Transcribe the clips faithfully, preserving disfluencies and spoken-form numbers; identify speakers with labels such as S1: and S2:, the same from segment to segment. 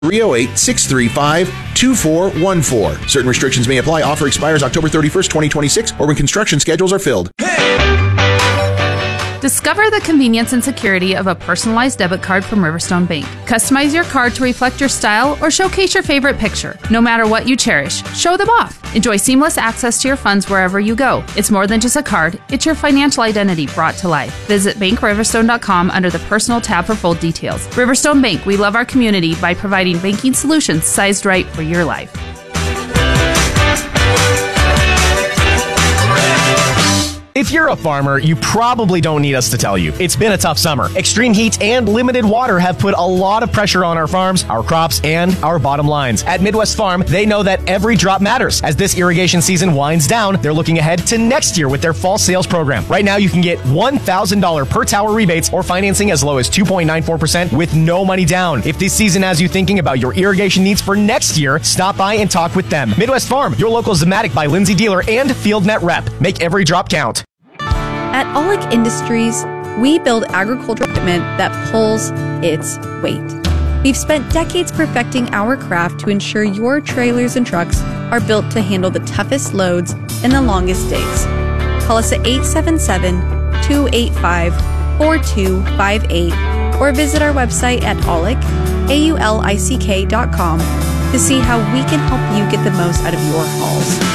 S1: three oh eight, six three five, two four one four. Certain restrictions may apply. Offer expires October thirty-first, twenty twenty-six, or when construction schedules are filled.
S2: Discover the convenience and security of a personalized debit card from Riverstone Bank. Customize your card to reflect your style or showcase your favorite picture. No matter what you cherish, show them off. Enjoy seamless access to your funds wherever you go. It's more than just a card, it's your financial identity brought to life. Visit bank riverstone dot com under the Personal tab for full details. Riverstone Bank, we love our community by providing banking solutions sized right for your life.
S3: If you're a farmer, you probably don't need us to tell you. It's been a tough summer. Extreme heat and limited water have put a lot of pressure on our farms, our crops, and our bottom lines. At Midwest Farm, they know that every drop matters. As this irrigation season winds down, they're looking ahead to next year with their fall sales program. Right now, you can get one thousand dollars per tower rebates or financing as low as two point nine four percent with no money down. If this season has you thinking about your irrigation needs for next year, stop by and talk with them. Midwest Farm, your local Zematic by Lindsay dealer and FieldNet rep. Make every drop count.
S4: At Aulick Industries, we build agricultural equipment that pulls its weight. We've spent decades perfecting our craft to ensure your trailers and trucks are built to handle the toughest loads and the longest days. Call us at eight seven seven, two eight five, four two five eight or visit our website at aulick, A U L I C K dot com to see how we can help you get the most out of your hauls.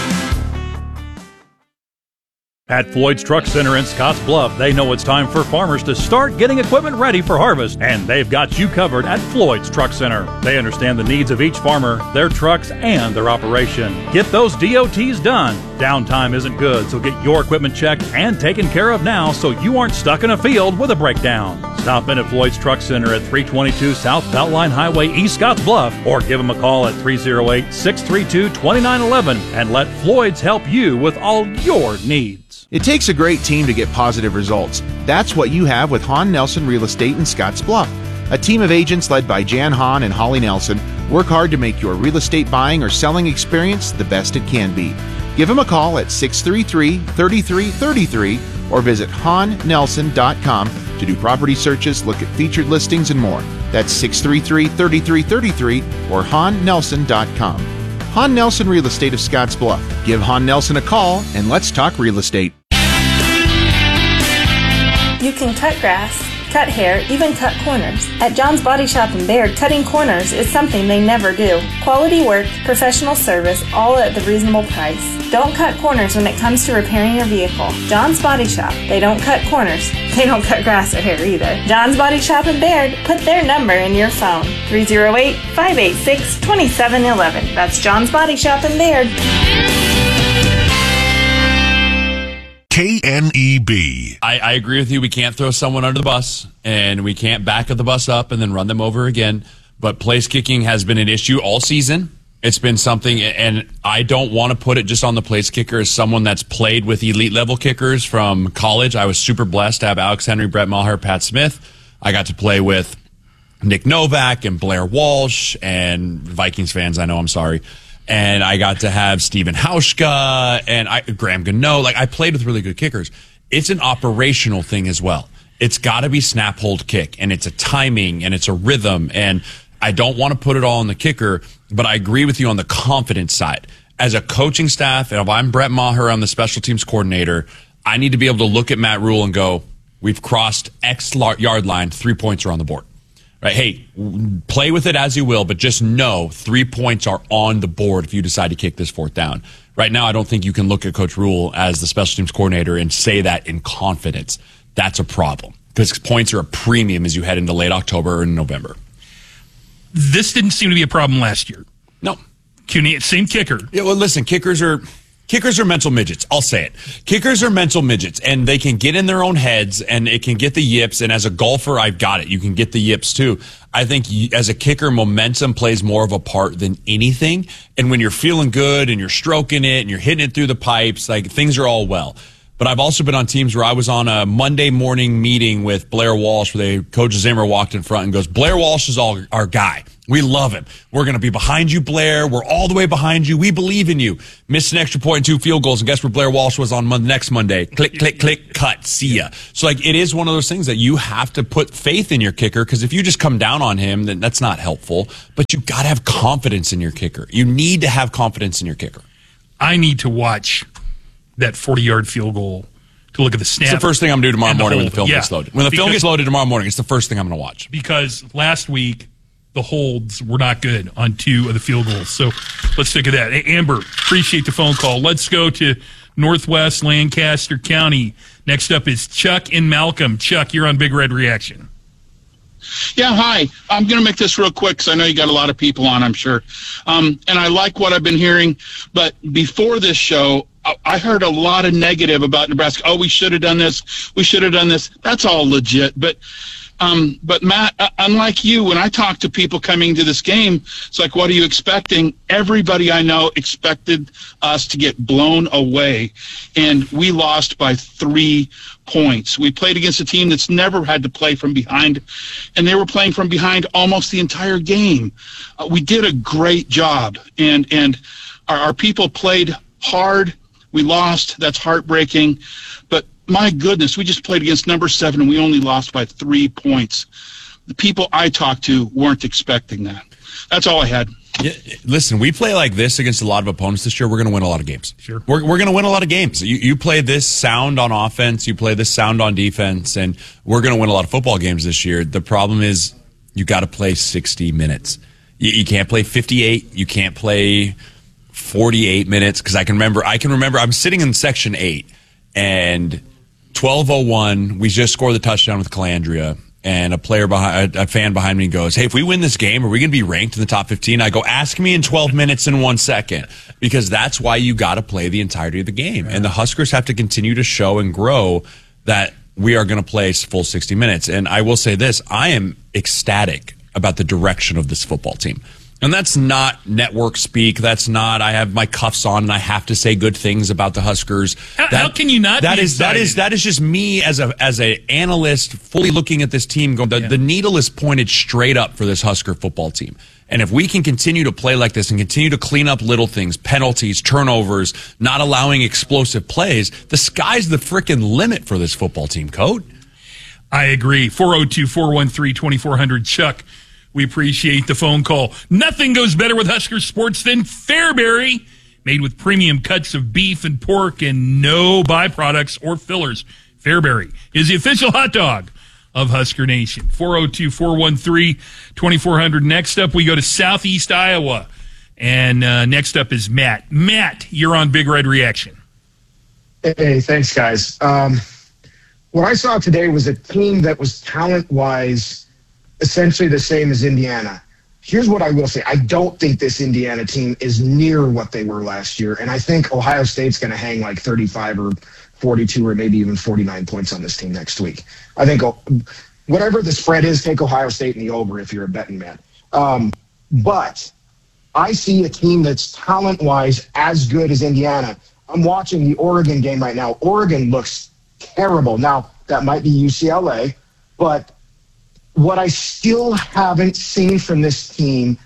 S5: At Floyd's Truck Center in Scotts Bluff, they know it's time for farmers to start getting equipment ready for harvest, and they've got you covered at Floyd's Truck Center. They understand the needs of each farmer, their trucks, and their operation. Get those D O Ts done. Downtime isn't good, so get your equipment checked and taken care of now so you aren't stuck in a field with a breakdown. Stop in at Floyd's Truck Center at three twenty-two South Beltline Highway, East Scotts Bluff, or give them a call at three oh eight, six three two, two nine one one and let Floyd's help you with all your needs.
S1: It takes a great team to get positive results. That's what you have with Hahn Nelson Real Estate in Scotts Bluff. A team of agents led by Jan Hahn and Holly Nelson work hard to make your real estate buying or selling experience the best it can be. Give them a call at six three three, three three three three or visit hahn nelson dot com to do property searches, look at featured listings, and more. That's six three three, three three three three or hahn nelson dot com. Hahn Nelson Real Estate of Scotts Bluff. Give Hahn Nelson a call and let's talk real estate.
S6: You can cut grass, cut hair, even cut corners. At John's Body Shop in Baird, cutting corners is something they never do. Quality work, professional service, all at the reasonable price. Don't cut corners when it comes to repairing your vehicle. John's Body Shop. They don't cut corners. They don't cut grass or hair either. John's Body Shop in Baird. Put their number in your phone. three oh eight, five eight six, two seven one one. That's John's Body Shop in Baird.
S7: K N E B.
S8: I, I agree with you. We can't throw someone under the bus, and we can't back the bus up and then run them over again. But place kicking has been an issue all season. It's been something, and I don't want to put it just on the place kicker as someone that's played with elite level kickers from college. I was super blessed to have Alex Henry, Brett Maher, Pat Smith. I got to play with Nick Novak and Blair Walsh, and Vikings fans, I know, I'm sorry. And I got to have Steven Hauschka and I, Graham Gano. Like, I played with really good kickers. It's an operational thing as well. It's got to be snap, hold, kick. And it's a timing and it's a rhythm. And I don't want to put it all on the kicker, but I agree with you on the confidence side. As a coaching staff, and if I'm Brett Maher, I'm the special teams coordinator, I need to be able to look at Matt Rule and go, we've crossed X yard line, three points are on the board. Right? Hey, play with it as you will, but just know three points are on the board if you decide to kick this fourth down. Right now, I don't think you can look at Coach Rule as the special teams coordinator and say that in confidence. That's a problem because points are a premium as you head into late October and November.
S9: This didn't seem to be a problem last year.
S8: No.
S9: CUNY, same kicker.
S8: Yeah, well, listen, kickers are... Kickers are mental midgets. I'll say it. Kickers are mental midgets, and they can get in their own heads, and it can get the yips. And as a golfer, I've got it. You can get the yips, too. I think as a kicker, momentum plays more of a part than anything. And when you're feeling good, and you're stroking it, and you're hitting it through the pipes, like, things are all well. But I've also been on teams where I was on a Monday morning meeting with Blair Walsh, where they, Coach Zimmer walked in front and goes, Blair Walsh is all our guy. We love him. We're going to be behind you, Blair. We're all the way behind you. We believe in you. Missed an extra point and two field goals, and guess where Blair Walsh was on Monday, next Monday? Click, click, click, cut. See ya. So, like, it is one of those things that you have to put faith in your kicker, because if you just come down on him, then that's not helpful. But you got to have confidence in your kicker. You need to have confidence in your kicker.
S9: I need to watch that forty-yard field goal to look at the snap.
S8: It's the first thing I'm going to do tomorrow morning when the film
S9: yeah.
S8: gets loaded. When the
S9: because,
S8: film gets loaded tomorrow morning, it's the first thing I'm going to watch.
S9: Because last week, the holds were not good on two of the field goals. So let's think of that. Hey, Amber, appreciate the phone call. Let's go to Northwest Lancaster County. Next up is Chuck in Malcolm. Chuck, you're on Big Red Reaction.
S10: Yeah, hi. I'm going to make this real quick because I know you got a lot of people on, I'm sure. Um, and I like what I've been hearing. But before this show, I heard a lot of negative about Nebraska. Oh, we should have done this. We should have done this. That's all legit. But Um, but Matt, uh, unlike you, when I talk to people coming to this game, it's like, what are you expecting? Everybody I know expected us to get blown away, and we lost by three points. We played against a team that's never had to play from behind, and they were playing from behind almost the entire game. Uh, we did a great job, and, and our, our people played hard. We lost. That's heartbreaking. But my goodness, we just played against number seven, and we only lost by three points. The people I talked to weren't expecting that. That's all I had.
S8: Yeah, listen, we play like this against a lot of opponents this year. We're going to win a lot of games.
S9: Sure.
S8: We're, we're going to win a lot of games. You, you play this sound on offense, you play this sound on defense, and we're going to win a lot of football games this year. The problem is you got to play sixty minutes. You, you can't play fifty-eight. You can't play forty-eight minutes, because I can remember, I can remember I'm sitting in section eight, and twelve oh one, we just scored the touchdown with Calandria, and a player behind, a fan behind me goes, hey, if we win this game, are we going to be ranked in the top fifteen? I go, ask me in twelve minutes and one second, because that's why you got to play the entirety of the game. And the Huskers have to continue to show and grow that we are going to play full sixty minutes. And I will say this, I am ecstatic about the direction of this football team. And that's not network speak. That's not, I have my cuffs on and I have to say good things about the Huskers.
S9: How,
S8: that,
S9: how can you not
S8: that
S9: be
S8: is, that is that is just me as a as an analyst fully looking at this team going, the,
S9: yeah.
S8: the needle is pointed straight up for this Husker football team. And if we can continue to play like this and continue to clean up little things, penalties, turnovers, not allowing explosive plays, the sky's the frickin' limit for this football team, Coach.
S9: I agree. four oh two, four one three, two four zero zero, Chuck. We appreciate the phone call. Nothing goes better with Husker Sports than Fairbury, made with premium cuts of beef and pork and no byproducts or fillers. Fairbury is the official hot dog of Husker Nation. four oh two, four one three, two four zero zero. Next up, we go to Southeast Iowa. And uh, next up is Matt. Matt, you're on Big Red Reaction.
S11: Hey, thanks, guys. Um, what I saw today was a team that was talent-wise essentially the same as Indiana. Here's what I will say. I don't think this Indiana team is near what they were last year, and I think Ohio State's going to hang like thirty-five or forty-two or maybe even forty-nine points on this team next week. I think whatever the spread is, take Ohio State in the over if you're a betting man. Um, but I see a team that's talent-wise as good as Indiana. I'm watching the Oregon game right now. Oregon looks terrible. Now, that might be U C L A, but what I still haven't seen from this team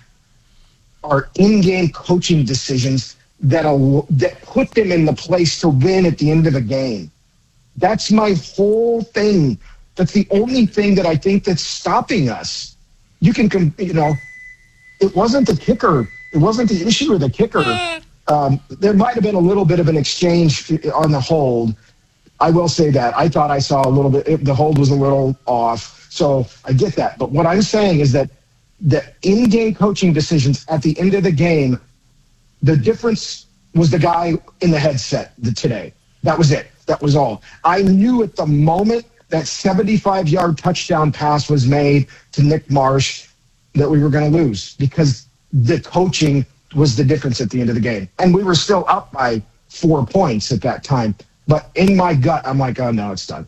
S11: are in-game coaching decisions that that put them in the place to win at the end of a game. That's my whole thing. That's the only thing that I think that's stopping us. You can, you know, it wasn't the kicker. It wasn't the issue of the kicker. Um, there might have been a little bit of an exchange on the hold. I will say that. I thought I saw a little bit, the hold was a little off. So I get that. But what I'm saying is that the in-game coaching decisions at the end of the game, the difference was the guy in the headset today. That was it. That was all. I knew at the moment that seventy-five-yard touchdown pass was made to Nick Marsh that we were going to lose because the coaching was the difference at the end of the game. And we were still up by four points at that time. But in my gut, I'm like, oh, no, it's done.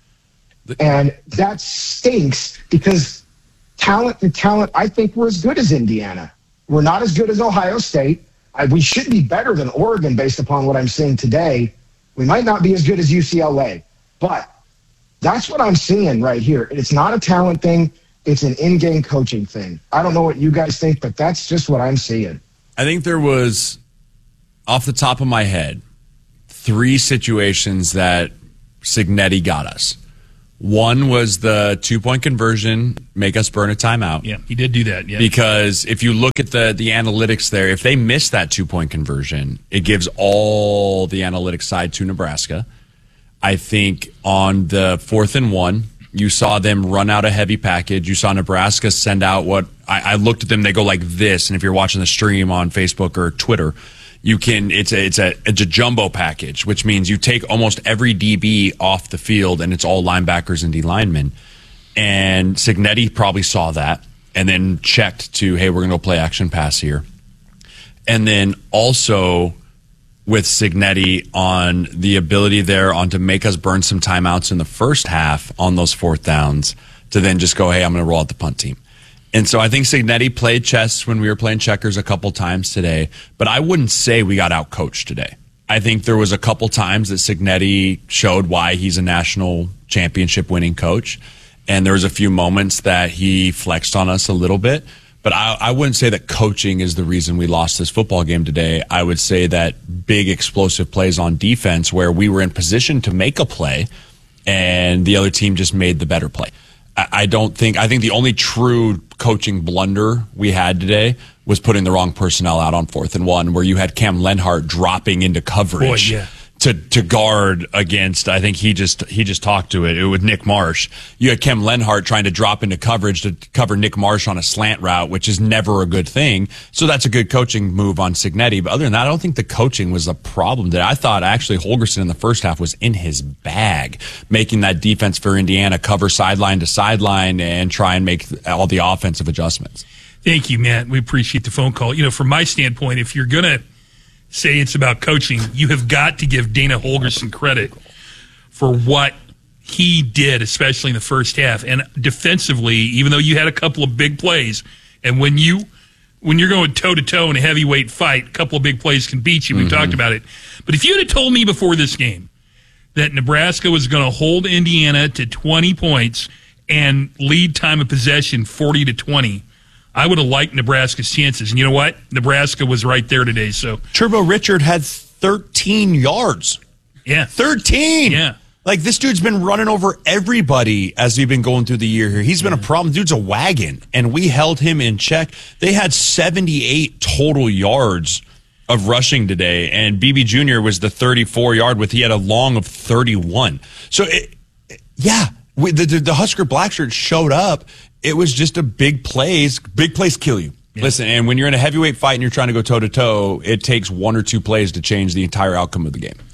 S11: And that stinks because talent to talent, I think we're as good as Indiana. We're not as good as Ohio State. I, we should be better than Oregon based upon what I'm seeing today. We might not be as good as U C L A, but that's what I'm seeing right here. It's not a talent thing. it's an in-game coaching thing. I don't know what you guys think, but that's just what I'm seeing.
S8: I think there was, off the top of my head, three situations that Cignetti got us. One was the two-point conversion, make us burn a timeout.
S9: Yeah, he did do that. Yeah.
S8: Because if you look at the, the analytics there, if they miss that two-point conversion, it gives all the analytics side to Nebraska. I think on the fourth and one, you saw them run out a heavy package. You saw Nebraska send out what I, I looked at them. They go like this. And if you're watching the stream on Facebook or Twitter, you can. It's a it's a it's a jumbo package, which means you take almost every D B off the field, and it's all linebackers and D linemen. And Cignetti probably saw that, and then checked to, hey, we're going to go play action pass here. And then also with Cignetti on the ability there on to make us burn some timeouts in the first half on those fourth downs to then just go, hey, I'm going to roll out the punt team. And so I think Cignetti played chess when we were playing checkers a couple times today, but I wouldn't say we got out-coached today. I think there was a couple times that Cignetti showed why he's a national championship winning coach, and there was a few moments that he flexed on us a little bit. But I, I wouldn't say that coaching is the reason we lost this football game today. I would say that big explosive plays on defense where we were in position to make a play and the other team just made the better play. I, I don't think, I think the only true coaching blunder we had today was putting the wrong personnel out on fourth and one where you had Cam Lenhart dropping into coverage.
S9: Boy, yeah.
S8: To, to guard against, I think he just he just talked to it, it with Nick Marsh. You had Cam Lenhart trying to drop into coverage to cover Nick Marsh on a slant route, which is never a good thing. So that's a good coaching move on Cignetti. But other than that, I don't think the coaching was a problem. That I thought actually Holgorsen in the first half was in his bag, making that defense for Indiana cover sideline to sideline and try and make all the offensive adjustments.
S9: Thank you, Matt. We appreciate the phone call. You know, from my standpoint, if you're going to say it's about coaching, you have got to give Dana Holgorsen credit for what he did, especially in the first half. And defensively, even though you had a couple of big plays, and when you when you're going toe to toe in a heavyweight fight, a couple of big plays can beat you. We've mm-hmm. talked about it. But if you had told me before this game that Nebraska was going to hold Indiana to twenty points and lead time of possession forty to twenty, I would have liked Nebraska's chances. And you know what? Nebraska was right there today. So
S8: Turbo Richard had thirteen yards.
S9: Yeah.
S8: thirteen.
S9: Yeah.
S8: Like, this dude's been running over everybody as we've been going through the year here. He's been a problem. Dude's a wagon. And we held him in check. They had seventy-eight total yards of rushing today. And B B Junior was the thirty-four yard with, he had a long of thirty-one. So, it, yeah, we, the, the, the Husker Blackshirt showed up. It was just a big plays. Big plays kill you. Yeah. Listen, and when you're in a heavyweight fight and you're trying to go toe-to-toe, it takes one or two plays to change the entire outcome of the game.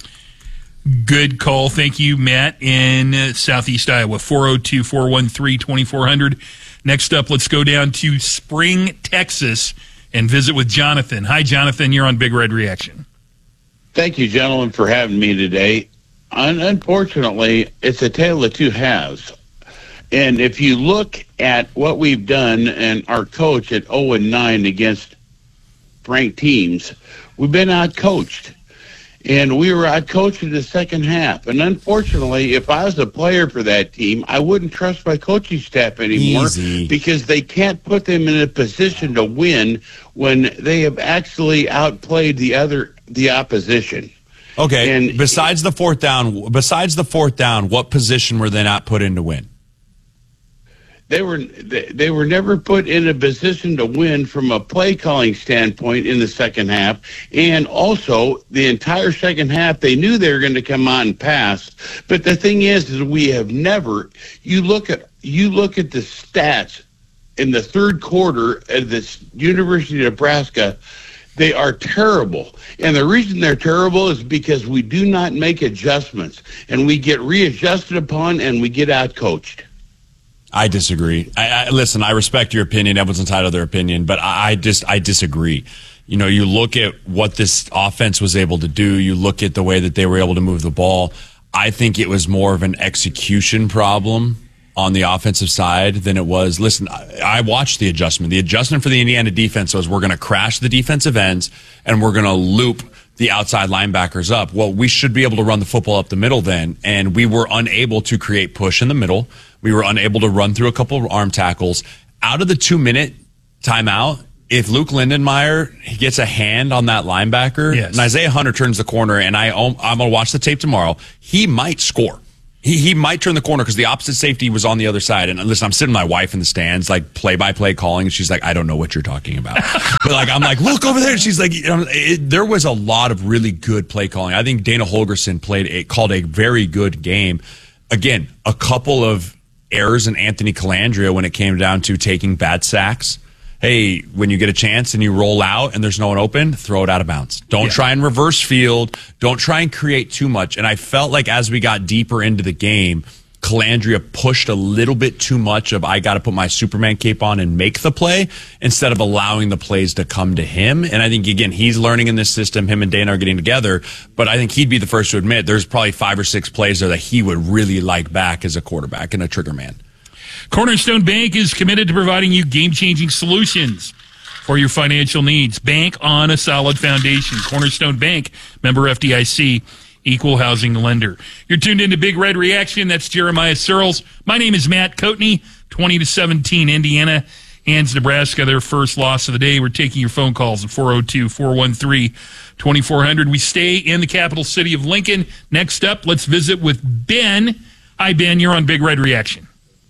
S9: Good call. Thank you, Matt, in uh, Southeast Iowa. four oh two, four one three, two four zero zero. Next up, let's go down to Spring, Texas, and visit with Jonathan. Hi, Jonathan. You're on Big Red Reaction.
S12: Thank you, gentlemen, for having me today. Un- unfortunately, it's a tale of two halves. And if you look at what we've done and our coach at oh and nine against ranked teams, we've been out-coached. And we were out-coached in the second half. And unfortunately, if I was a player for that team, I wouldn't trust my coaching staff anymore.
S8: Easy.
S12: Because they can't put them in a position to win when they have actually outplayed the other the opposition.
S8: Okay,
S12: and
S8: besides the fourth down, besides the fourth down, what position were they not put in to win?
S12: They were they were never put in a position to win from a play calling standpoint in the second half, and also the entire second half they knew they were going to come out and pass. But the thing is, is we have never. You look at you look at the stats in the third quarter of this University of Nebraska. They are terrible. And the reason they're terrible is because we do not make adjustments, and we get readjusted upon, and we get out coached.
S8: I disagree. I, I, listen, I respect your opinion. Everyone's entitled to their opinion, but I, I just I disagree. You know, you look at what this offense was able to do. You look at the way that they were able to move the ball. I think it was more of an execution problem on the offensive side than it was. Listen, I, I watched the adjustment. The adjustment for the Indiana defense was we're going to crash the defensive ends and we're going to loop the outside linebackers up. Well, we should be able to run the football up the middle then, and we were unable to create push in the middle. We were unable to run through a couple of arm tackles. Out of the two-minute timeout, if Luke Lindenmeyer he gets a hand on that linebacker,
S9: yes.
S8: and Isaiah Hunter turns the corner, and I, I'm going to watch the tape tomorrow, he might score. He he might turn the corner because the opposite safety was on the other side. And listen, I'm sitting with my wife in the stands, like play-by-play calling, and she's like, I don't know what you're talking about. But like, I'm like, look over there. And she's like, you know, it, there was a lot of really good play calling. I think Dana Holgerson played a, called a very good game. Again, a couple of errors in Anthony Calandria when it came down to taking bad sacks. Hey, when you get a chance and you roll out and there's no one open, throw it out of bounds. Don't yeah. try and reverse field. Don't try and create too much. And I felt like as we got deeper into the game, Calandria pushed a little bit too much of I got to put my Superman cape on and make the play instead of allowing the plays to come to him. And I think, again, he's learning in this system. Him and Dana are getting together. But I think he'd be the first to admit there's probably five or six plays there that he would really like back as a quarterback and a trigger man.
S9: Cornerstone Bank is committed to providing you game-changing solutions for your financial needs. Bank on a solid foundation. Cornerstone Bank, member F D I C, equal housing lender. You're tuned into Big Red Reaction. That's Jeremiah Searles. My name is Matt Coatney. twenty to seventeen, Indiana hands Nebraska their first loss of the day. We're taking your phone calls at four oh two, four one three, two four zero zero. We stay in the capital city of Lincoln. Next up, let's visit with Ben. Hi, Ben. You're on Big Red Reaction.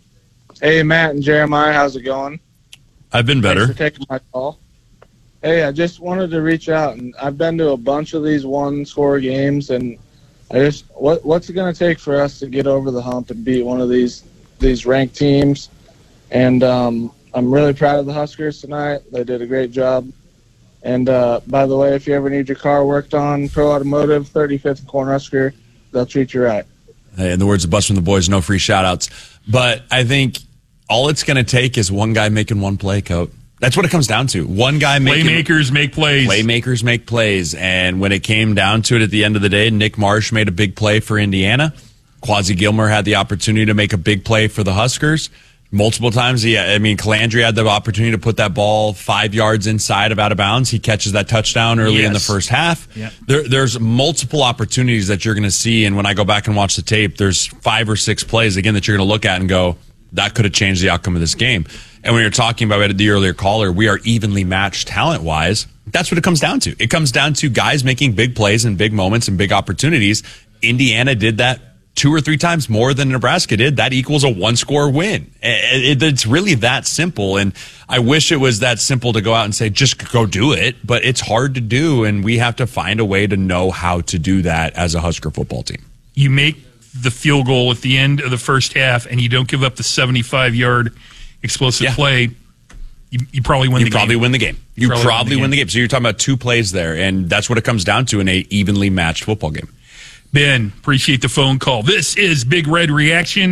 S13: Hey, Matt and Jeremiah, how's it going?
S8: I've been better.
S13: Thanks for taking my call. Hey, I just wanted to reach out, and I've been to a bunch of these one-score games, and I just what what's it going to take for us to get over the hump and beat one of these these ranked teams? And um, I'm really proud of the Huskers tonight. They did a great job. And uh, by the way, if you ever need your car worked on, Pro Automotive, thirty-fifth Cornhusker, they'll treat you right.
S8: Hey, in the words of Bus from the Boys, no free shout-outs. But I think all it's going to take is one guy making one play, Coat. That's what it comes down to. One guy making...
S9: Playmakers make plays.
S8: Playmakers make plays. And when it came down to it at the end of the day, Nick Marsh made a big play for Indiana. Quasi Gilmer had the opportunity to make a big play for the Huskers. Multiple times, he, I mean, Calandria had the opportunity to put that ball five yards inside of out of bounds. He catches that touchdown early yes. in the first half. Yep. There, there's multiple opportunities that you're going to see, and when I go back and watch the tape, there's five or six plays, again, that you're going to look at and go, that could have changed the outcome of this game. And when you're talking about the earlier caller, we are evenly matched talent-wise. That's what it comes down to. It comes down to guys making big plays and big moments and big opportunities. Indiana did that two or three times more than Nebraska did. That equals a one-score win. It, it, it's really that simple, and I wish it was that simple to go out and say, just go do it, but it's hard to do, and we have to find a way to know how to do that as a Husker football team.
S9: You make the field goal at the end of the first half, and you don't give up the seventy-five-yard explosive yeah. play, you, you probably win
S8: you
S9: the
S8: probably
S9: game.
S8: Win the game. You, you probably, probably win, the, win the game. So you're talking about two plays there, and that's what it comes down to in a evenly matched football game.
S9: Ben, appreciate the phone call. This is Big Red Reaction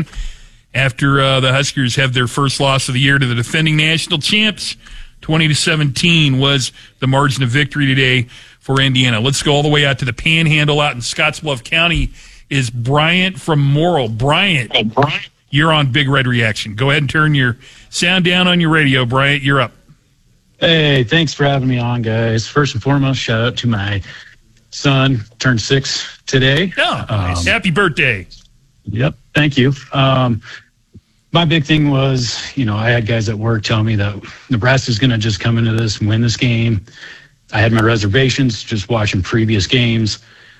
S9: after uh, the Huskers have their first loss of the year to the defending national champs. twenty to seventeen was the margin of victory today for Indiana. Let's go all the way out to the Panhandle out in Scottsbluff County. Is Bryant from Morrill. Bryant, hey, Bryant, you're on Big Red Reaction. Go ahead and turn your sound down on your radio, Bryant. You're up.
S14: Hey, thanks for having me on, guys. First and foremost, shout out to my son, turned six today.
S9: Oh, nice. Um, Happy birthday.
S14: Yep, thank you. Um, my big thing was, you know, I had guys at work tell me that Nebraska's going to just come into this and win this game. I had my reservations just watching previous games.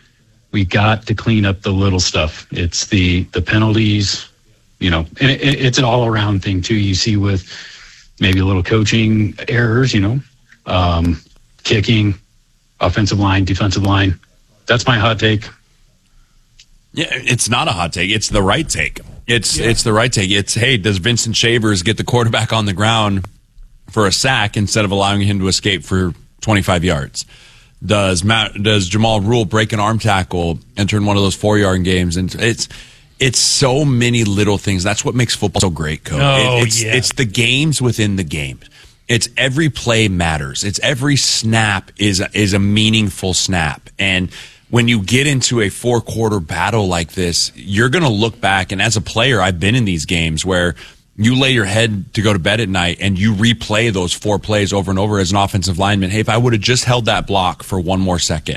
S14: We got to clean up the little stuff. It's the the penalties, you know, and it, it's an all-around thing, too. You see with maybe a little coaching errors, you know, um, kicking, offensive line, defensive line. That's my hot take.
S8: Yeah, it's not a hot take. It's the right take. It's yeah. it's the right take. It's, hey, does Vincent Shavers get the quarterback on the ground for a sack instead of allowing him to escape for twenty-five yards? Does Matt, does Jamal Rule break an arm tackle, enter in one of those four-yard games? And it's it's so many little things. That's what makes football so great, Coach.
S9: Oh,
S8: it, it's,
S9: yeah.
S8: it's the games within the games. It's every play matters. It's every snap is is a meaningful snap. And when you get into a four-quarter battle like this, you're going to look back. And as a player, I've been in these games where you lay your head to go to bed at night and you replay those four plays over and over as an offensive lineman. Hey, if I would have just held that block for one more second,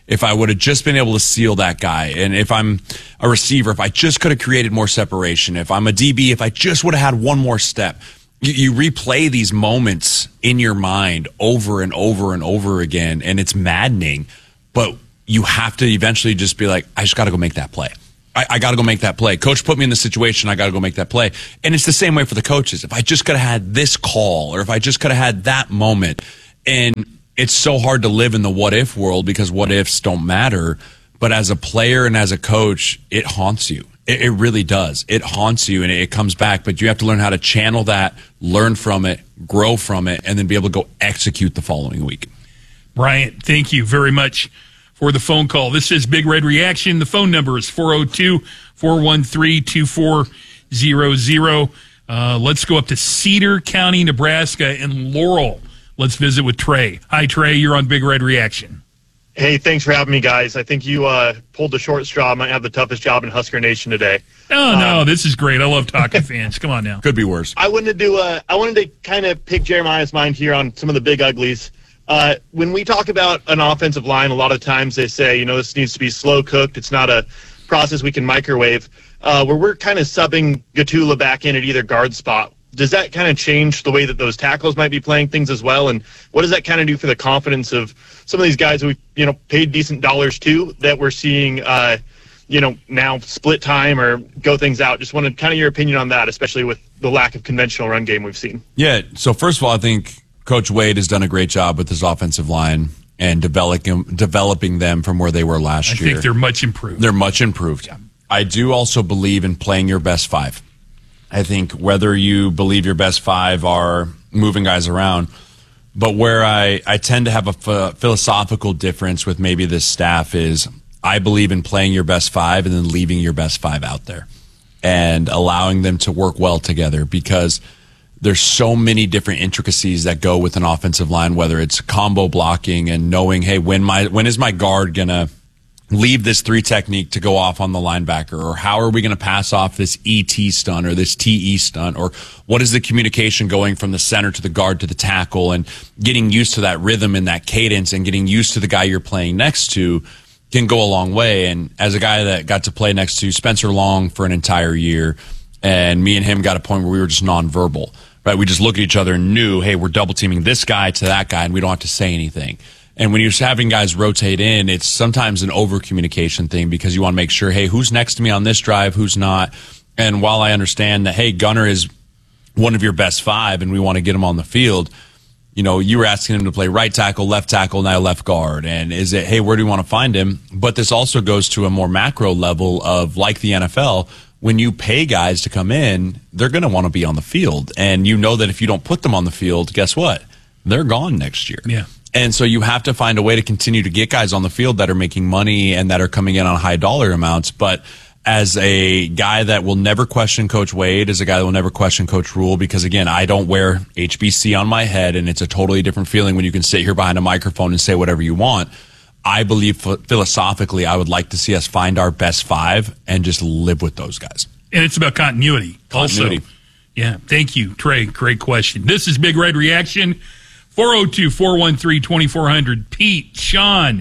S8: if I would have just been able to seal that guy, and if I'm a receiver, if I just could have created more separation, if I'm a D B, if I just would have had one more step. You, you replay these moments in your mind over and over and over again, and it's maddening. But you have to eventually just be like, I just got to go make that play. I, I got to go make that play. Coach put me in the situation. I got to go make that play. And it's the same way for the coaches. If I just could have had this call, or if I just could have had that moment. And it's so hard to live in the what if world because what ifs don't matter. But as a player and as a coach, it haunts you. It, it really does. It haunts you and it, it comes back. But you have to learn how to channel that, learn from it, grow from it, and then be able to go execute the following week.
S9: Bryant, thank you very much for the phone call. This is Big Red Reaction. The phone number is four oh two, four one three, two four zero zero. Uh, let's go up to Cedar County, Nebraska, and Laurel. Let's visit with Trey. Hi, Trey. You're on Big Red Reaction.
S15: Hey, thanks for having me, guys. I think you uh, pulled the short straw. I might have the toughest job in Husker Nation today.
S9: Oh, no,
S15: um,
S9: this is great. I love talking fans. Come on now.
S8: Could be worse.
S15: I wanted to do. Uh, I wanted to kind of pick Jeremiah's mind here on some of the big uglies. Uh, when we talk about an offensive line, a lot of times they say, you know, this needs to be slow cooked. It's not a process we can microwave. Uh, where we're kind of subbing Gatula back in at either guard spot. Does that kind of change the way that those tackles might be playing things as well? And what does that kind of do for the confidence of some of these guys who we, you know, paid decent dollars to that we're seeing, uh, you know, now split time or go things out? Just wanted kind of your opinion on that, especially with the lack of conventional run game we've seen.
S8: Yeah. So first of all, I think Coach Wade has done a great job with his offensive line and developing developing them from where they were last
S9: I
S8: year.
S9: I think they're much improved.
S8: They're much improved. Yeah. I do also believe in playing your best five. I think whether you believe your best five are moving guys around, but where I, I tend to have a f- philosophical difference with maybe this staff is I believe in playing your best five and then leaving your best five out there and allowing them to work well together, because there's so many different intricacies that go with an offensive line, whether it's combo blocking and knowing, hey, when my when is my guard going to leave this three technique to go off on the linebacker, or how are we going to pass off this E T stunt or this T E stunt, or what is the communication going from the center to the guard to the tackle, and getting used to that rhythm and that cadence and getting used to the guy you're playing next to can go a long way. And as a guy that got to play next to Spencer Long for an entire year, and me and him got a point where we were just nonverbal, right? We just look at each other and knew, hey, we're double teaming this guy to that guy and we don't have to say anything. And when you're having guys rotate in, it's sometimes an over-communication thing because you want to make sure, hey, who's next to me on this drive, who's not. And while I understand that, hey, Gunner is one of your best five and we want to get him on the field, you know, you were asking him to play right tackle, left tackle, now left guard. And is it, hey, where do you want to find him? But this also goes to a more macro level of, like the N F L, when you pay guys to come in, they're going to want to be on the field. And you know that if you don't put them on the field, guess what? They're gone next year.
S9: Yeah.
S8: And so you have to find a way to continue to get guys on the field that are making money and that are coming in on high dollar amounts. But as a guy that will never question Coach Wade, as a guy that will never question Coach Rule, because, again, I don't wear H B C on my head, and it's a totally different feeling when you can sit here behind a microphone and say whatever you want. I believe philosophically I would like to see us find our best five and just live with those guys.
S9: And it's about continuity.
S8: Continuity.
S9: Also. Yeah, thank you, Trey. Great question. This is Big Red Reaction. four oh two, four one three, two four zero zero. Pete, Sean,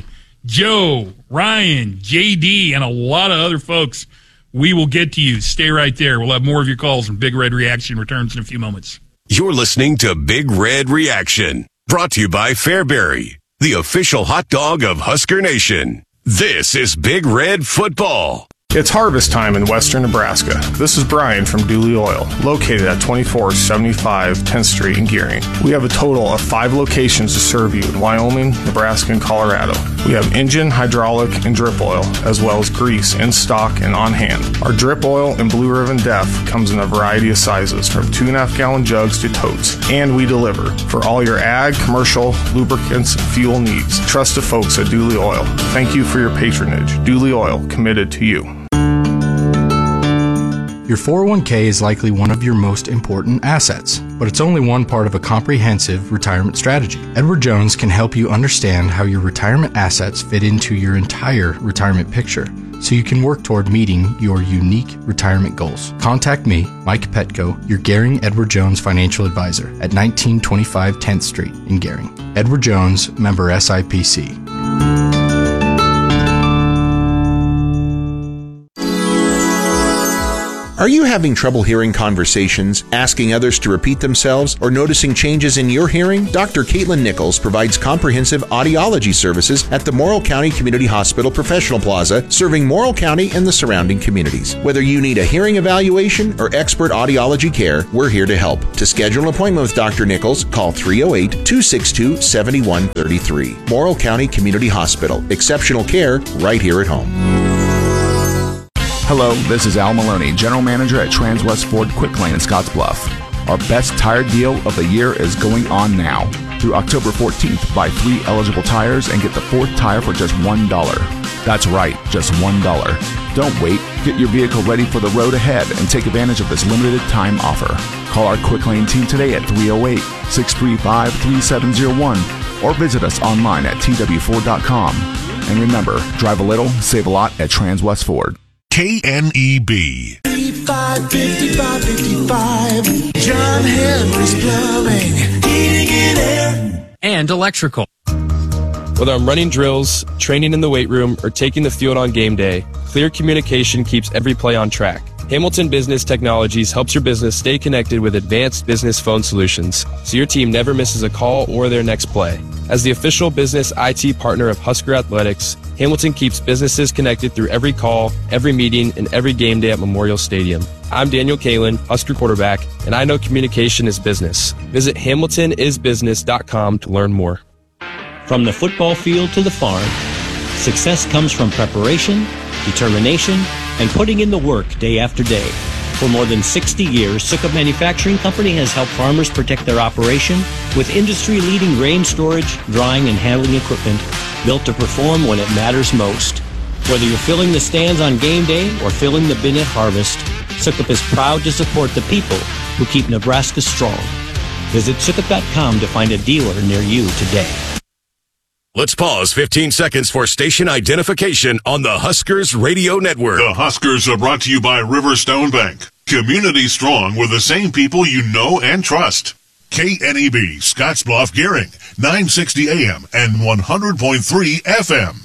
S9: Joe, Ryan, J D, and a lot of other folks. We will get to you. Stay right there. We'll have more of your calls when Big Red Reaction returns in a few moments.
S7: You're listening to Big Red Reaction, brought to you by Fairbury, the official hot dog of Husker Nation. This is Big Red Football.
S16: It's harvest time in western Nebraska. This is Brian from Dooley Oil, located at twenty-four seventy-five tenth Street in Gearing. We have a total of five locations to serve you in Wyoming, Nebraska, and Colorado. We have engine, hydraulic, and drip oil, as well as grease in stock and on hand. Our drip oil and Blue Ribbon Def comes in a variety of sizes, from two and a half gallon jugs to totes, and we deliver for all your ag, commercial, lubricants, and fuel needs. Trust the folks at Dooley Oil. Thank you for your patronage. Dooley Oil, committed to you.
S17: Your four oh one k is likely one of your most important assets, but it's only one part of a comprehensive retirement strategy. Edward Jones can help you understand how your retirement assets fit into your entire retirement picture, so you can work toward meeting your unique retirement goals. Contact me, Mike Petco, your Gehring Edward Jones financial advisor, at nineteen twenty-five tenth Street in Gehring. Edward Jones, member S I P C.
S1: Are you having trouble hearing conversations, asking others to repeat themselves, or noticing changes in your hearing? Doctor Caitlin Nichols provides comprehensive audiology services at the Morrill County Community Hospital Professional Plaza, serving Morrill County and the surrounding communities. Whether you need a hearing evaluation or expert audiology care, we're here to help. To schedule an appointment with Doctor Nichols, call three oh eight, two six two, seven one three three. Morrill County Community Hospital. Exceptional care right here at home.
S18: Hello, this is Al Maloney, General Manager at Transwest Ford Quick Lane in Scottsbluff. Our best tire deal of the year is going on now. Through October fourteenth, buy three eligible tires and get the fourth tire for just one dollar. That's right, just one dollar. Don't wait. Get your vehicle ready for the road ahead and take advantage of this limited time offer. Call our Quick Lane team today at three oh eight, six three five, three seven oh one or visit us online at T W Ford dot com. And remember, drive a little, save a lot at Transwest Ford.
S19: K N E B.
S20: fifty-five, fifty-five, fifty-five. John Henry's Plumbing, Heating and Air,
S21: and Electrical.
S22: Whether I'm running drills, training in the weight room, or taking the field on game day, clear communication keeps every play on track. Hamilton Business Technologies helps your business stay connected with advanced business phone solutions, so your team never misses a call or their next play. As the official business I T partner of Husker Athletics, Hamilton keeps businesses connected through every call, every meeting, and every game day at Memorial Stadium. I'm Daniel Kalin, Husker quarterback, and I know communication is business. Visit hamilton is business dot com to learn more.
S23: From the football field to the farm, success comes from preparation, determination, and putting in the work day after day. For more than sixty years, Sukup Manufacturing Company has helped farmers protect their operation with industry-leading grain storage, drying, and handling equipment built to perform when it matters most. Whether you're filling the stands on game day or filling the bin at harvest, Sukup is proud to support the people who keep Nebraska strong. Visit sukup dot com to find a dealer near you today.
S7: Let's pause fifteen seconds for station identification on the Huskers Radio Network.
S19: The Huskers are brought to you by Riverstone Bank. Community strong with the same people you know and trust. K N E B, Scottsbluff, Gearing, nine sixty A M and one hundred point three F M.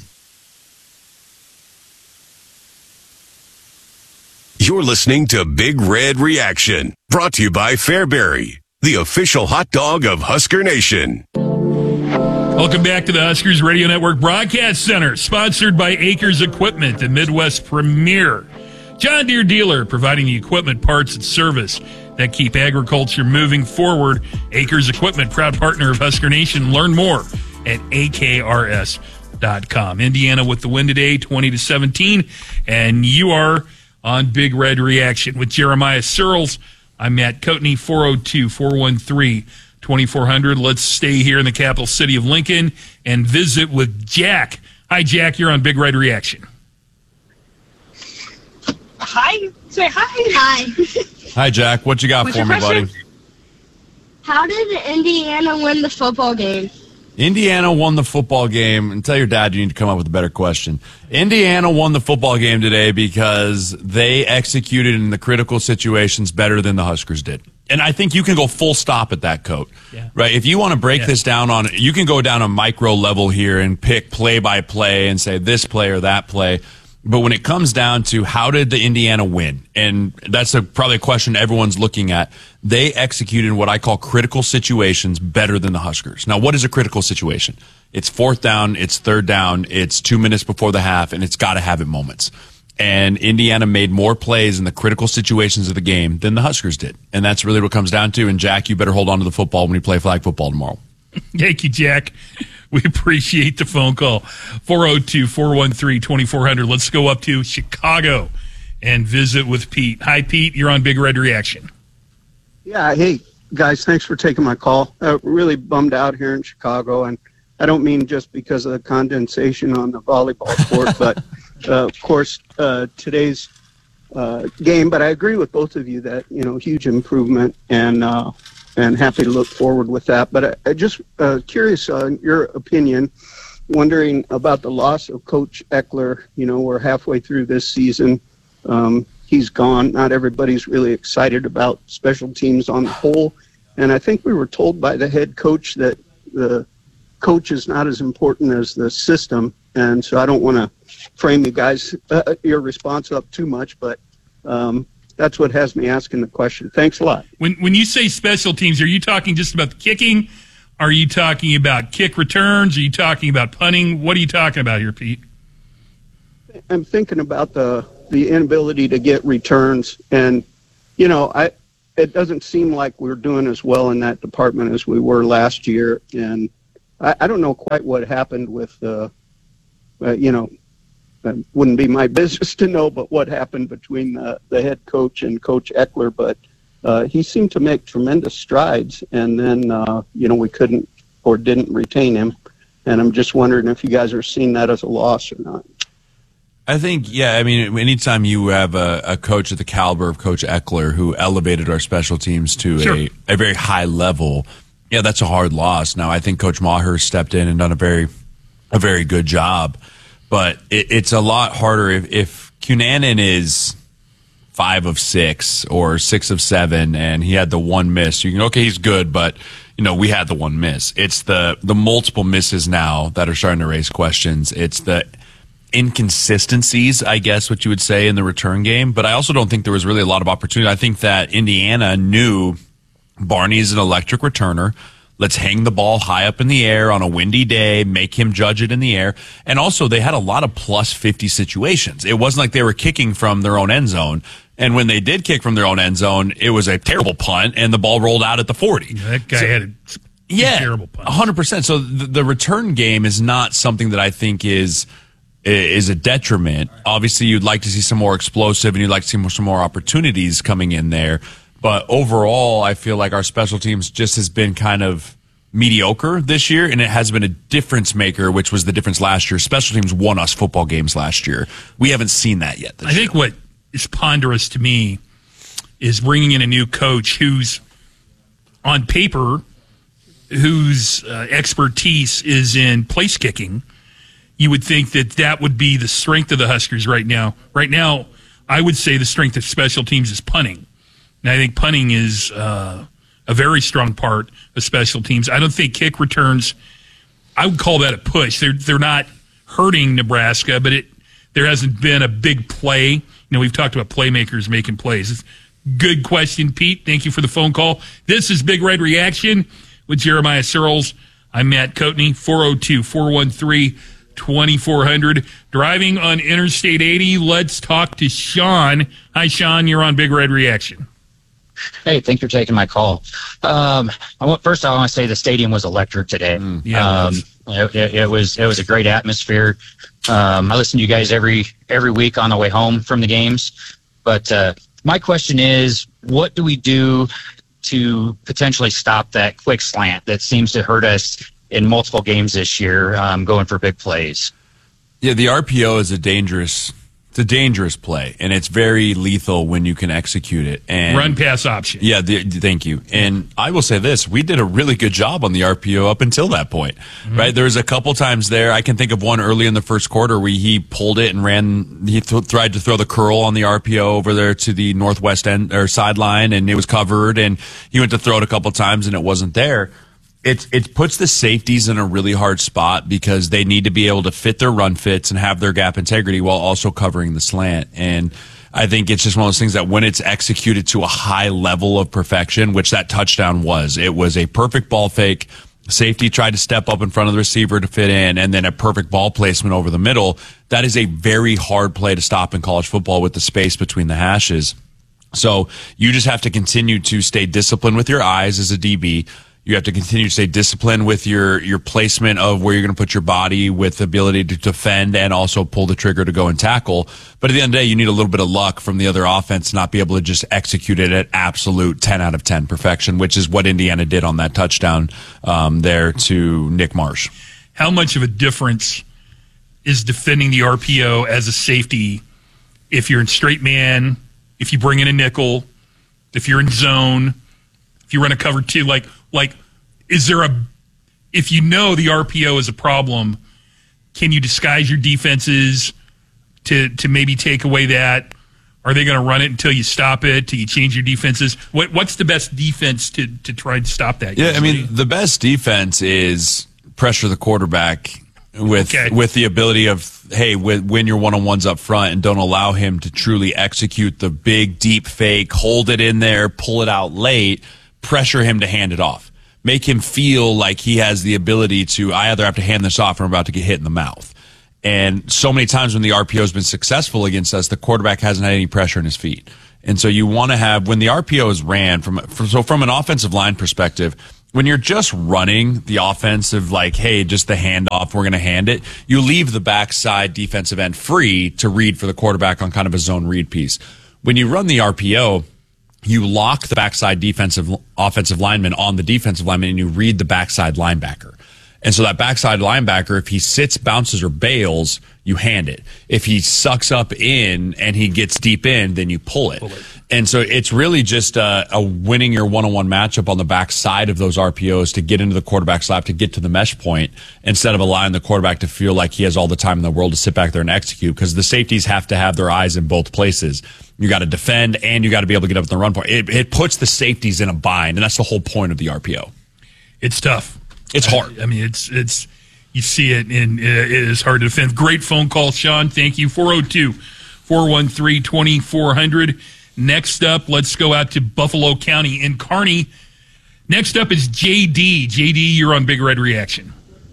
S7: You're listening to Big Red Reaction, brought to you by Fairbury, the official hot dog of Husker Nation.
S9: Welcome back to the Huskers Radio Network Broadcast Center, sponsored by Acres Equipment, the Midwest premier John Deere dealer, providing the equipment, parts, and service that keep agriculture moving forward. Acres Equipment, proud partner of Husker Nation. Learn more at A K R S dot com. Indiana with the win today, twenty to seventeen, and you are on Big Red Reaction with Jeremiah Searles. I'm Matt Coatney, four oh two, four one three, twenty-four hundred. Let's stay here in the capital city of Lincoln and visit with Jack. Hi, Jack. You're on Big Red Reaction.
S24: Hi. Say hi. Hi.
S8: Hi, Jack. What you got
S24: What's
S8: for me,
S24: question?
S8: buddy?
S24: How did Indiana win the football game?
S8: Indiana won the football game, and tell your dad you need to come up with a better question. Indiana won the football game today because they executed in the critical situations better than the Huskers did. And I think you can go full stop at that, Coat.
S9: Yeah.
S8: Right? If you want to break
S9: Yeah.
S8: this down on, you can go down a micro level here and pick play by play and say this play or that play. But when it comes down to how did the Indiana win, and that's a, probably a question everyone's looking at, they executed in what I call critical situations better than the Huskers. Now, what is a critical situation? It's fourth down, it's third down, it's two minutes before the half, and it's got to have it moments. And Indiana made more plays in the critical situations of the game than the Huskers did. And that's really what it comes down to. And, Jack, you better hold on to the football when you play flag football tomorrow.
S9: Thank you, Jack. We appreciate the phone call. four oh two, four one three, twenty-four hundred. Let's go up to Chicago and visit with Pete. Hi, Pete. You're on Big Red Reaction.
S25: Yeah, hey, guys, thanks for taking my call. Uh, really bummed out here in Chicago, and I don't mean just because of the condensation on the volleyball court, but, uh, of course, uh, today's uh, game. But I agree with both of you that, you know, huge improvement, and uh, and happy to look forward with that. But I, I just uh, curious on your opinion, wondering about the loss of Coach Eckler. You know, we're halfway through this season. Um, he's gone. Not everybody's really excited about special teams on the whole. And I think we were told by the head coach that the coach is not as important as the system. And so I don't want to frame you guys, uh, your response up too much, but um, that's what has me asking the question. Thanks a lot.
S9: When when you say special teams, are you talking just about the kicking? Are you talking about kick returns? Are you talking about punting? What are you talking about here, Pete?
S25: I'm thinking about the the inability to get returns, and you know, I it doesn't seem like we're doing as well in that department as we were last year, and I, I don't know quite what happened with uh, uh, you know, it wouldn't be my business to know, but what happened between the, the head coach and Coach Eckler, but uh, he seemed to make tremendous strides, and then uh, you know, we couldn't or didn't retain him, and I'm just wondering if you guys are seeing that as a loss or not.
S8: I think, yeah, I mean, anytime you have a, a coach at the caliber of Coach Eckler who elevated our special teams to
S9: Sure.
S8: a, a very high level, yeah, that's a hard loss. Now, I think Coach Maher stepped in and done a very a very good job, but it, it's a lot harder if, if Cunanan is five of six or six of seven and he had the one miss. You can, okay, he's good, but, you know, we had the one miss. It's the, the multiple misses now that are starting to raise questions. It's the inconsistencies, I guess, what you would say in the return game. But I also don't think there was really a lot of opportunity. I think that Indiana knew Barney's an electric returner. Let's hang the ball high up in the air on a windy day, make him judge it in the air. And also, they had a lot of plus fifty situations. It wasn't like they were kicking from their own end zone. And when they did kick from their own end zone, it was a terrible punt, and the ball rolled out at the forty.
S9: Yeah, that guy
S8: so,
S9: had a
S8: yeah,
S9: terrible punt.
S8: one hundred percent. So the, the return game is not something that I think is is a detriment. Obviously, you'd like to see some more explosive, and you'd like to see more, some more opportunities coming in there. But overall, I feel like our special teams just has been kind of mediocre this year, and it has been a difference maker, which was the difference last year. Special teams won us football games last year. We haven't seen that yet this
S9: I think
S8: year.
S9: what is ponderous to me is bringing in a new coach who's, on paper, whose uh, expertise is in place kicking. You would think that that would be the strength of the Huskers right now. Right now, I would say the strength of special teams is punting. And I think punting is uh, a very strong part of special teams. I don't think kick returns, I would call that a push. They're they're not hurting Nebraska, but it there hasn't been a big play. You know, we've talked about playmakers making plays. Good question, Pete. Thank you for the phone call. This is Big Red Reaction with Jeremiah Searles. I'm Matt Coatney, four oh two, four one three, two four zero zero. Driving on Interstate eighty, let's talk to Sean. Hi, Sean. You're on Big Red Reaction.
S2: Hey, thanks for taking my call. Um, I want, first, I want to say the stadium was electric today. Mm,
S9: yeah,
S2: um, it, it, it was it was a great atmosphere. Um, I listen to you guys every every week on the way home from the games. But uh, my question is, what do we do to potentially stop that quick slant that seems to hurt us in multiple games this year, um, going for big plays?
S8: Yeah, the R P O is a dangerous It's a dangerous play, and it's very lethal when you can execute it. And
S9: run pass option.
S8: Yeah, the, thank you. And I will say this: we did a really good job on the R P O up until that point, mm-hmm. right? There was a couple times there. I can think of one early in the first quarter where he pulled it and ran. He th- tried to throw the curl on the R P O over there to the northwest end or sideline, and it was covered. And he went to throw it a couple times, and it wasn't there. It it puts the safeties in a really hard spot because they need to be able to fit their run fits and have their gap integrity while also covering the slant. And I think it's just one of those things that when it's executed to a high level of perfection, which that touchdown was, it was a perfect ball fake. Safety tried to step up in front of the receiver to fit in, and then a perfect ball placement over the middle. That is a very hard play to stop in college football with the space between the hashes. So you just have to continue to stay disciplined with your eyes as a D B. You have to continue to stay disciplined with your, your placement of where you're going to put your body with the ability to defend and also pull the trigger to go and tackle. But at the end of the day, you need a little bit of luck from the other offense to not be able to just execute it at absolute ten out of ten perfection, which is what Indiana did on that touchdown um, there to Nick Marsh.
S9: How much of a difference is defending the R P O as a safety if you're in straight man, if you bring in a nickel, if you're in zone, if you run a cover two, like, like, is there a, if you know the R P O is a problem, can you disguise your defenses to, to maybe take away that? Are they going to run it until you stop it, till you change your defenses? What, what's the best defense to, to try to stop that?
S8: Yeah, usually? I mean, the best defense is pressure the quarterback with
S9: okay.
S8: with the ability of hey, win your one-on-ones up front and don't allow him to truly execute the big, deep fake, hold it in there, pull it out late, pressure him to hand it off. Make him feel like he has the ability to, I either have to hand this off or I'm about to get hit in the mouth. And so many times when the R P O has been successful against us, the quarterback hasn't had any pressure in his feet. And so you want to have, when the R P O is ran, from, so from an offensive line perspective, when you're just running the offensive, like, hey, just the handoff, we're going to hand it, you leave the backside defensive end free to read for the quarterback on kind of a zone read piece. When you run the R P O, you lock the backside defensive offensive lineman on the defensive lineman and you read the backside linebacker. And so that backside linebacker, if he sits, bounces, or bails, you hand it. If he sucks up in and he gets deep in, then you pull it. Pull it. And so it's really just a, a winning your one-on-one matchup on the backside of those R P Os to get into the quarterback's lap, to get to the mesh point, instead of allowing the quarterback to feel like he has all the time in the world to sit back there and execute, because the safeties have to have their eyes in both places. You got to defend and you got to be able to get up at the run point. It, it puts the safeties in a bind, and that's the whole point of the R P O.
S9: It's tough.
S8: It's hard.
S9: I, I mean, it's it's you see it, and it is hard to defend. Great phone call, Sean. Thank you. four oh two, four one three, two four zero zero. Next up, let's go out to Buffalo County in Kearney. Next up is J D. J D, you're on Big Red Reaction.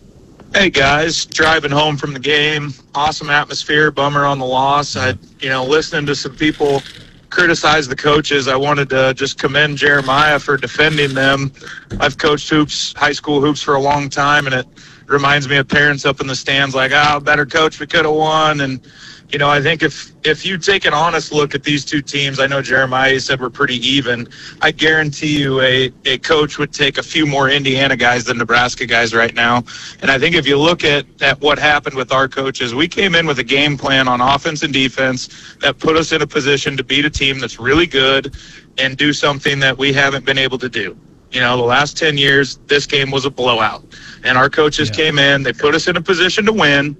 S3: Hey guys, driving home from the game. Awesome atmosphere. Bummer on the loss. I, you know, listening to some people criticize the coaches, I wanted to just commend Jeremiah for defending them. I've coached hoops, high school hoops for a long time, and it reminds me of parents up in the stands like, oh, better coach, we could have won. And, you know, I think if, if you take an honest look at these two teams, I know Jeremiah said we're pretty even. I guarantee you a, a coach would take a few more Indiana guys than Nebraska guys right now. And I think if you look at, at what happened with our coaches, we came in with a game plan on offense and defense that put us in a position to beat a team that's really good and do something that we haven't been able to do. You know, the last ten years, this game was a blowout. And our coaches yeah. came in, they put us in a position to win,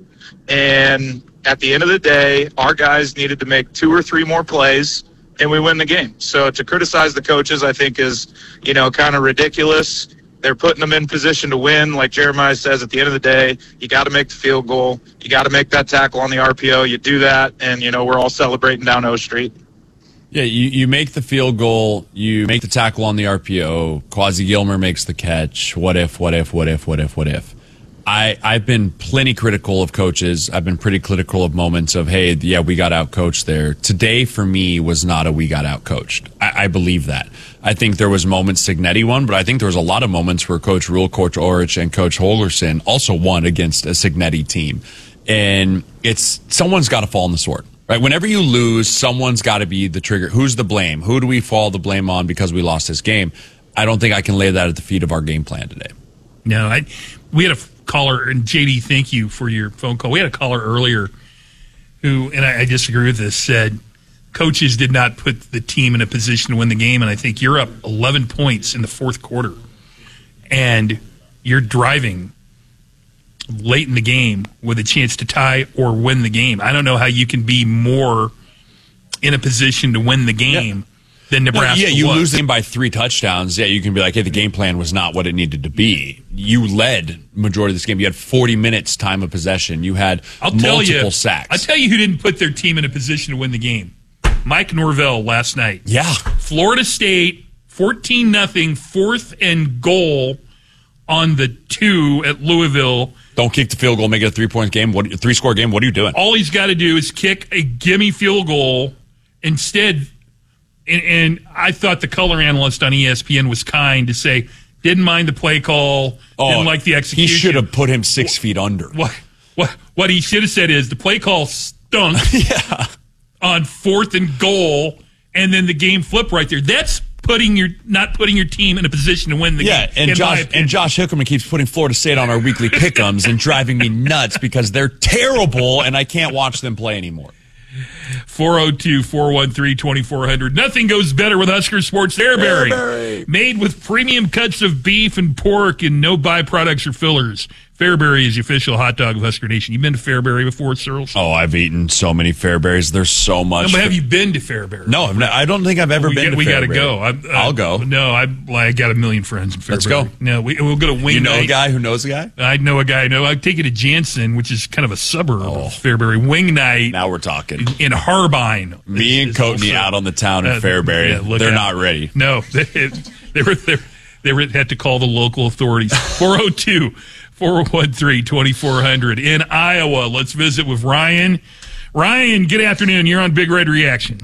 S3: and at the end of the day, our guys needed to make two or three more plays, and we win the game. So to criticize the coaches, I think, is, you know, kind of ridiculous. They're putting them in position to win. Like Jeremiah says, at the end of the day, you got to make the field goal. You got to make that tackle on the R P O. You do that, and, you know, we're all celebrating down O Street.
S8: Yeah, you, you make the field goal, you make the tackle on the R P O, Quasi Gilmer makes the catch. What if, what if, what if, what if, what if? I, I've been plenty critical of coaches. I've been pretty critical of moments of, hey, yeah, we got out-coached there. Today, for me, was not a we got out-coached. I, I believe that. I think there was moments Signetti won, but I think there was a lot of moments where Coach Rule, Coach Orich, and Coach Holgerson also won against a Signetti team. And it's someone's got to fall on the sword. Right? Whenever you lose, someone's got to be the trigger. Who's the blame? Who do we fall the blame on because we lost this game? I don't think I can lay that at the feet of our game plan today.
S9: No, I, we had a caller, and J D, thank you for your phone call. We had a caller earlier who, and I, I disagree with this, said coaches did not put the team in a position to win the game, and I think you're up eleven points in the fourth quarter, and you're driving late in the game with a chance to tie or win the game. I don't know how you can be more in a position to win the game yeah. than Nebraska
S8: no, Yeah, you
S9: was.
S8: lose the game by three touchdowns. Yeah, you can be like, hey, the game plan was not what it needed to be. You led majority of this game. You had forty minutes time of possession. You had
S9: I'll
S8: multiple
S9: tell you,
S8: sacks.
S9: I'll tell you who didn't put their team in a position to win the game. Mike Norvell last night.
S8: Yeah.
S9: Florida State, fourteen nothing, fourth and goal on the two at Louisville.
S8: Don't kick the field goal, make it a three-point game. What three-score game? What are you doing?
S9: All he's got to do is kick a gimme field goal. Instead, and, and I thought the color analyst on E S P N was kind to say, didn't mind the play call,
S8: oh,
S9: didn't like the execution.
S8: He should have put him six feet under.
S9: What, what, what he should have said is the play call stunk
S8: yeah.
S9: on fourth and goal, and then the game flipped right there. That's putting your not putting your team in a position to win the
S8: yeah,
S9: game.
S8: Yeah, and Josh and Josh Hickerman keeps putting Florida State on our weekly pick'ems and driving me nuts because they're terrible and I can't watch them play anymore.
S9: four oh two, four one three, two four zero zero. Nothing goes better with Husker Sports Fairbury.
S8: Fairbury.
S9: Made with premium cuts of beef and pork and no byproducts or fillers. Fairbury is the official hot dog of Husker Nation. You been to Fairbury before, Searles?
S8: Oh, I've eaten so many Fairberries. There's so much.
S9: No, but have you been to Fairbury?
S8: No, I've not, I don't think I've ever
S9: we
S8: been
S9: get,
S8: to
S9: we
S8: Fairbury.
S9: We got to go. I,
S8: I'll go.
S9: No, I, well, I got a million friends in Fairbury.
S8: Let's go.
S9: No, we, we'll go to Wing
S8: You know
S9: Night.
S8: a guy who knows a guy?
S9: I know a guy. No, I'd take you to Jansen, which is kind of a suburb oh. of Fairbury. Wing Night.
S8: Now we're talking.
S9: In Harbine.
S8: Me and Coatney out on the town in uh, Fairbury. Yeah, They're not ready.
S9: No, they, they were they, they were, had to call the local authorities. four oh two, four one three, two four zero zero in Iowa. Let's visit with Ryan. Ryan, good afternoon. You're on Big Red Reaction.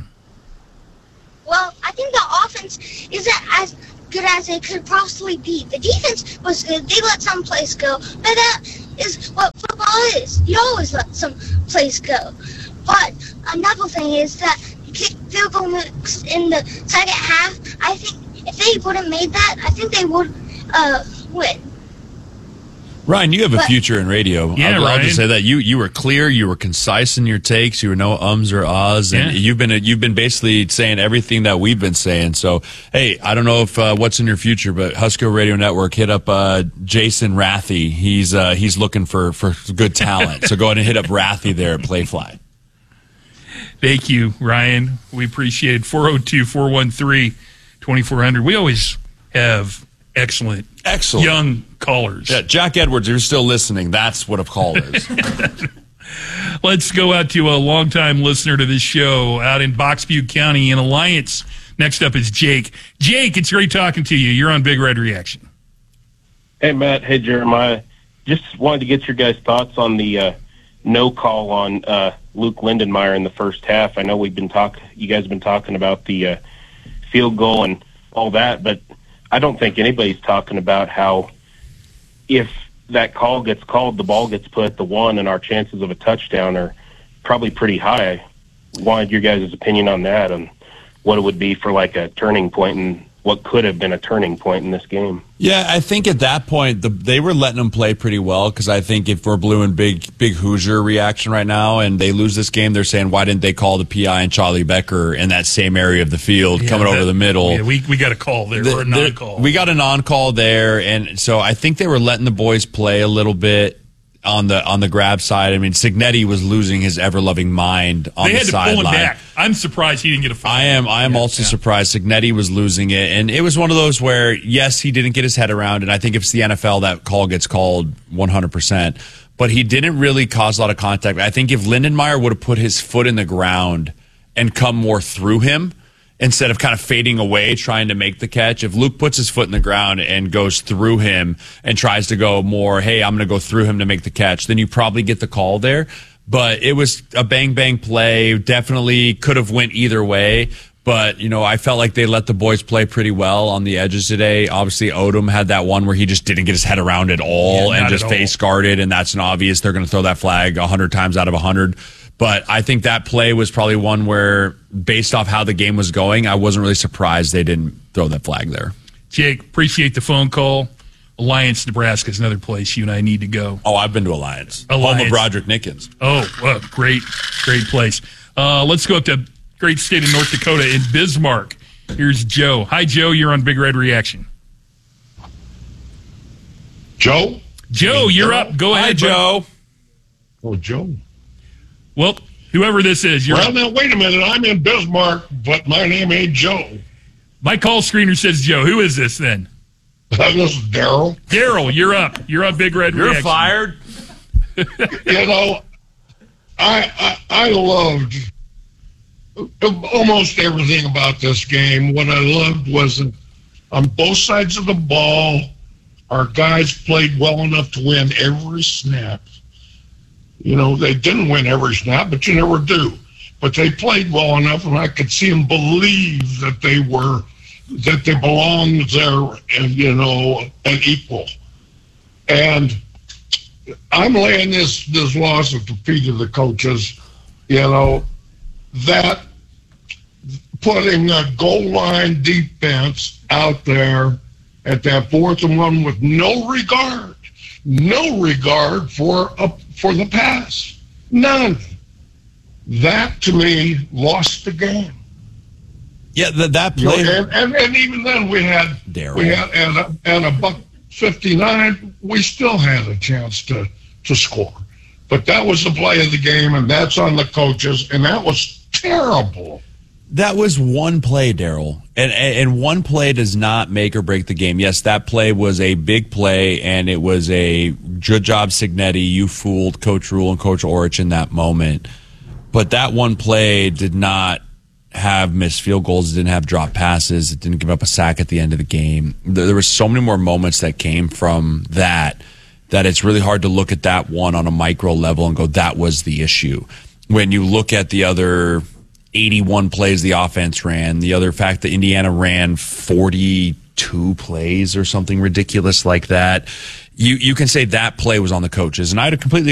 S24: Well, I think the offense isn't as good as it could possibly be. The defense was good. They let some plays go. But that is what football is. You always let some plays go. But another thing is that you kick field goal in the second half. I think if they would have made that, I think they would uh, win.
S8: Ryan, you have a
S24: But-
S8: future in radio.
S9: Yeah,
S8: I'll, I'll
S9: Ryan.
S8: just say that you you were clear, you were concise in your takes, you were no ums or ahs, and
S9: Yeah.
S8: you've been you've been basically saying everything that we've been saying. So, hey, I don't know if uh, what's in your future, but Husker Radio Network, hit up uh, Jason Rathy. He's uh, he's looking for for good talent. So go ahead and hit up Rathy there at Playfly.
S9: Thank you, Ryan. We appreciate it. four oh two, four one three, two four zero zero. We always have excellent,
S8: excellent
S9: young callers.
S8: Yeah, Jack Edwards, if you're still listening, that's what a call is.
S9: Let's go out to a longtime listener to this show out in Box Butte County in Alliance. Next up is Jake. Jake, it's great talking to you. You're on Big Red Reaction.
S4: Hey, Matt. Hey, Jeremiah. Just wanted to get your guys' thoughts on the uh, no call on uh, Luke Lindenmeyer in the first half. I know we've been talk. You guys have been talking about the uh, field goal and all that, but I don't think anybody's talking about how if that call gets called, the ball gets put at the one, and our chances of a touchdown are probably pretty high. Wanted your guys' opinion on that and what it would be for like a turning point and what could have been a turning point in this game.
S8: Yeah, I think at that point the, they were letting them play pretty well because I think if we're blue and big big Hoosier reaction right now and they lose this game, they're saying why didn't they call the P I and Charlie Becker in that same area of the field
S9: Yeah,
S8: coming
S9: that-
S8: over the middle?
S9: Yeah, we, we got a call there,
S8: The-
S9: or a
S8: the-
S9: non-call.
S8: We got a non-call there, and so I think they were letting the boys play a little bit on the on the grab side. I mean, Signetti was losing his ever-loving mind on
S9: they
S8: the
S9: had to pull him
S8: sideline.
S9: back. I'm surprised he didn't get a foul.
S8: I am. I am also surprised Signetti was losing it, and it was one of those where yes, he didn't get his head around, and I think if it's the N F L, that call gets called one hundred percent. But he didn't really cause a lot of contact. I think if Lindenmeyer would have put his foot in the ground and come more through him instead of kind of fading away trying to make the catch, if Luke puts his foot in the ground and goes through him and tries to go more, hey, I'm going to go through him to make the catch, then you probably get the call there. But it was a bang-bang play. Definitely could have went either way. But, you know, I felt like they let the boys play pretty well on the edges today. Obviously, Odom had that one where he just didn't get his head around at all
S9: Yeah,
S8: and
S9: not
S8: just
S9: at all.
S8: face guarded, and that's an obvious. They're going to throw that flag one hundred times out of one hundred. But I think that play was probably one where, based off how the game was going, I wasn't really surprised they didn't throw that flag there.
S9: Jake, appreciate the phone call. Alliance, Nebraska is another place you and I need to go.
S8: Oh, I've been to Alliance. Home
S9: Alliance.
S8: of Broderick Nickens.
S9: Oh, well, great, great place. Uh, let's go up to great state of North Dakota in Bismarck. Here's Joe. Hi, Joe. You're on Big Red Reaction.
S5: Joe?
S9: Joe, you're up. Go
S8: Hi,
S9: ahead,
S8: Joe.
S5: Oh, Joe.
S9: Well, whoever this is, you're
S5: Well,
S9: up.
S5: now, wait a minute. I'm in Bismarck, but my name ain't Joe.
S9: My call screener says Joe. Who is this then?
S5: This is Daryl.
S9: Daryl, you're up. You're on Big Red
S8: You're
S9: Reaction.
S8: fired.
S5: You know, I, I I loved almost everything about this game. What I loved was that on both sides of the ball, our guys played well enough to win every snap. You know, they didn't win every snap, but you never do. But they played well enough, and I could see them believe that they were, that they belonged there, and you know, and equal. And I'm laying this this loss at the feet of the coaches. You know, that putting a goal line defense out there at that fourth and one with no regard, no regard for a, for the pass, none. That to me lost the game.
S8: Yeah, that that
S5: You know,
S8: play.
S5: and, and and even then we had
S8: Daryl.
S5: we had and a, and a buck fifty-nine, we still had a chance to, to score. But that was the play of the game, and that's on the coaches, and that was terrible.
S8: That was one play, Daryl, and, and one play does not make or break the game. Yes, that play was a big play, and it was a good job, Signetti. You fooled Coach Rule and Coach Orich in that moment. But that one play did not have missed field goals. It didn't have drop passes. It didn't give up a sack at the end of the game. There, there were so many more moments that came from that that it's really hard to look at that one on a micro level and go, that was the issue. When you look at the other eighty-one plays the offense ran, the other fact that Indiana ran forty-two plays or something ridiculous like that, you, you can say that play was on the coaches. And I'd completely